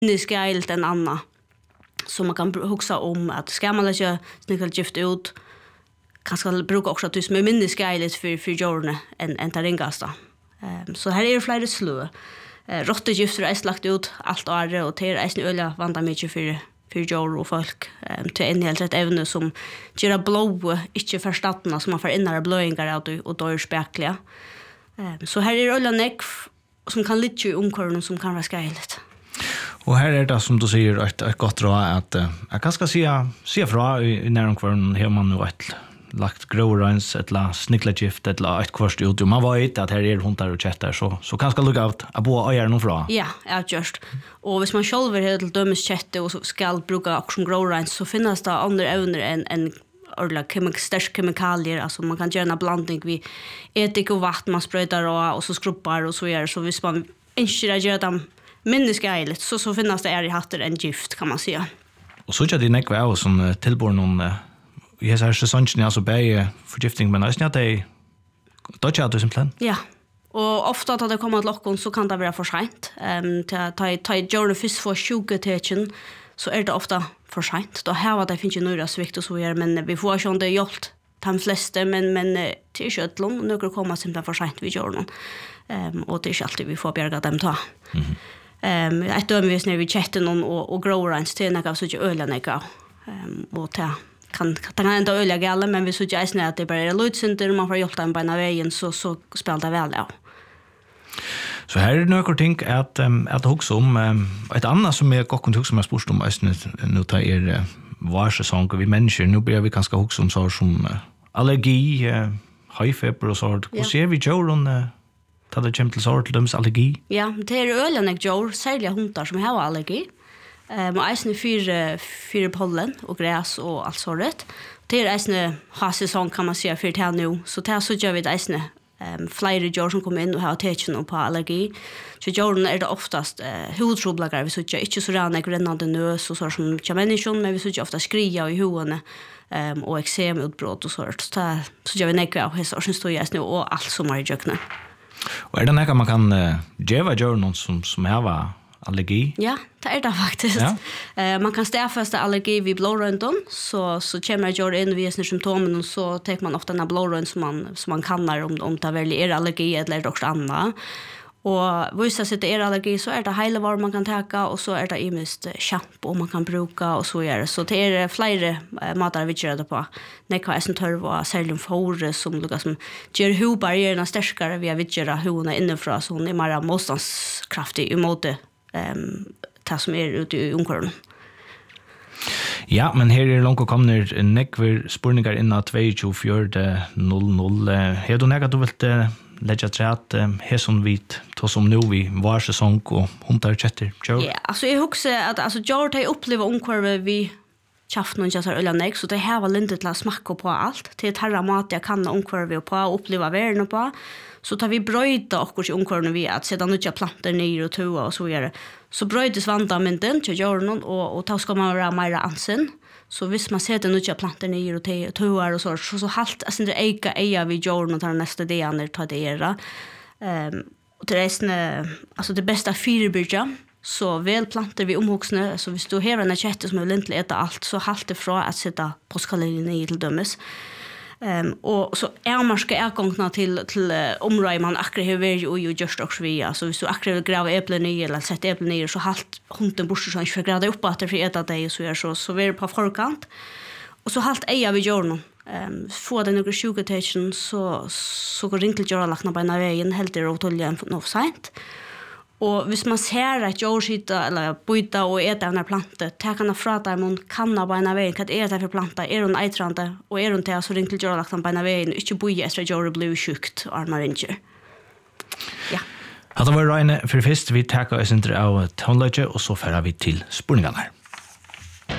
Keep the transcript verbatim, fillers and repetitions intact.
skailt än annan. Så man kan huxa om att ska man lägga snickelgift ut kanske bruka också att du som är mindre skailigt för för jorden än än det ringasta. Ehm så här är det flera slö. Eh rottegifter är slagt ut allt året och till är öliga vanda mycket för för jord och folk ehm till en helt rätt ävne som gör blå inte förstatna som man får inare blöingar och och då är spekliga. Ehm så här är det öliga neck som kan lite i omkörningen som kan vara skailigt. Och här är det som du säger ett, ett gott råd att uh, jag kan ska se se fra i, i näromkvarnen här man nu ett lagt grårens ett la snicklegift ett la ett kvart ut man vet att här är hundar och chattar så så kan ska lugga ut att bo och göra någon fra. Ja, ja just. Och hvis man själv är helt dömes chatte och ska bruka också grårens så finns det andra ävner än en eller kemik stark kemikalier alltså man kan göra en blandning vi etik och vatten man sprayar och och så skruppar och så gör så hvis man inte gör dem minnesgeiligt så så finns det är i hatter en gift kan man säga. Och så är det nekva av som tillbor någon i hela säsongen alltså bäge förgiftning men nästan att det då tjänar du sin plan. Ja. Och ofta att det kommer att lockon så kan det vara för sent. Ehm ta ta ta journal fisk för sugar techen så är det ofta för sent. Då här var det finns ju några svikt och så är men vi får ju inte hjälpt de flesta men men till köttlång några kommer simpelt för sent vi gör någon. Ehm och det är inte alltid vi får bjärga dem ta. Mhm. Ehm ett dömvis när vi chatten om och och growrans till några så ju öliga några. Ehm och ta kan kan ändå öliga galla men vi så ju är att det bara är lutcenter man får hjälpa en på en vägen så så spelar det väl ja. Så här är det några ting att um, att också om um, ett annat som är gott kontakt som jag sport om är nu tar er varsäsong vi människor nu börjar vi ganska också om så som uh, allergi, uh, höjfeber och sånt. Hur ser vi Joron uh, tar det kämt till sort till dems allergi? Ja, det är ölen jag gör särskilt hundar som har allergi. Ehm och äsne fyra fyra pollen och gräs och allt sånt. Det är äsne har säsong kan man säga för det nu så det så gör vi det äsne ehm flera djur som kommer in och har tecken på allergi. Så djuren är det oftast eh hudtroblagar vi så jag inte så rena grännande nös och så som människan men vi så ju ofta skria i huvudet ehm och eksemutbrott och sånt. Så så gör vi näka och så så står jag nu och allt som är i jökna. Och är det något man kan uh, geva djur som som har allergi? Ja, det är det faktiskt. Ja. Eh man kan stäffasta allergi vid blodröntgen så så kommer djur in vid sina symptom och så tar man ofta en blodröntgen som man som man kannar om om det väl är allergi eller något annat. Och vissa sitter är allergi så är det hela var man kan ta och så är det imist shampoo man kan bruka och så gör så det är flera matar vi gör det på. När kan jag sen törva sällan för som lukar som gör hudbarriärerna starkare via vidgera huden inifrån så hon är mer motståndskraftig emot det ehm det som är ute i omkörningen. Ja, men här är långt kommer nekver spurningar innan två fyra noll noll. Har du något du vill lägga trätt här som vit to som nu vi var säsong och hundar chatter. Ja, alltså jag huxar att alltså jag tar uppleva omkörve vi chaften och jag så ölla nex så det här var lindet till att smaka på allt till tarra mat jag kan omkörve på och uppleva världen på. Så tar vi bröjta och i omkörven vi att sedan nya plantor ner och toa och så vidare. Så bröjdes vandamenten till jorden och och ta ska man vara mer ansen. Så hvis man ser den nya plantor ner och toar och så så så halt alltså det eka eja vi jorden och tar nästa det när tar det era. Ehm och det är alltså det bästa fyrbyrja så väl planter vi omhuxne så hvis du har en chatte som vill inte äta allt så halt det från att sätta påskalin i till dömes. Ehm um, och så är man ska ergångna till till uh, område man akkurat har varit och ju just också vi alltså hvis du akkurat vill gräva äpplen i eller sätta äpplen i så halt hunden bort så inte för gräva upp att det för äta det så är så så vi är på förkant och så halt eja vi gör nu ehm få den några sugartation så så går inte göra lackna på en vägen helt det och tolja en sent. Och hvis man ser att jag skita eller byta och äta den här plantan, ta kan frata man kan på en väg att är det för planta är hon eitrande och är hon till så ringt till göra lagt på en väg inte boja extra göra blue sjukt armaringer. Ja. Hade var Ryan för fest vi tackar oss inte av tonlage och så färdar vi till spurningarna.